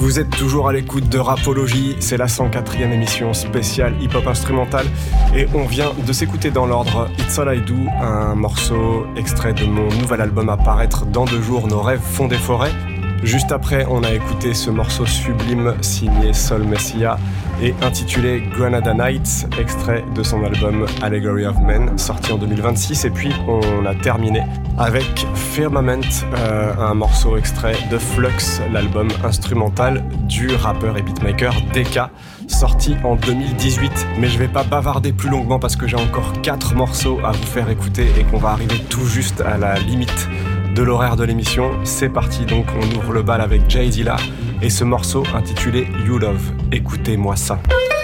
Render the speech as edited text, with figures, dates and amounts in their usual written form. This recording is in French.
Vous êtes toujours à l'écoute de Rapologie, c'est la 104e émission spéciale hip-hop instrumental et on vient de s'écouter dans l'ordre It's All I Do, un morceau extrait de mon nouvel album à paraître dans 2 jours, Nos rêves font des forêts. Juste après, on a écouté ce morceau sublime signé Sol Messia et intitulé Granada Nights, extrait de son album Allegory of Men, sorti en 2026. Et puis, on a terminé avec Firmament, un morceau extrait de Flux, l'album instrumental du rappeur et beatmaker DK, sorti en 2018. Mais je vais pas bavarder plus longuement parce que j'ai encore 4 morceaux à vous faire écouter et qu'on va arriver tout juste à la limite de l'horaire de l'émission. C'est parti donc, on ouvre le bal avec Jay Dilla et ce morceau intitulé You Love. Écoutez-moi ça.